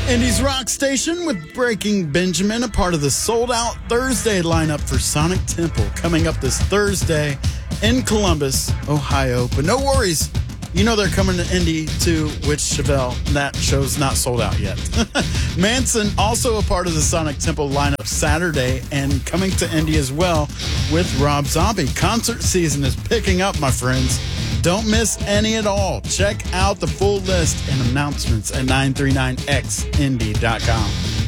Indy's Rock Station with Breaking Benjamin, a part of the Sold Out Thursday lineup for Sonic Temple, coming up this Thursday in Columbus, Ohio. But no worries, you know they're coming to Indy too, with Chevelle. That show's not sold out yet. Manson, also a part of the Sonic Temple lineup Saturday, and coming to Indy as well with Rob Zombie. Concert season is picking up, my friends. Don't miss any at all. Check out the full list and announcements at 939xindy.com.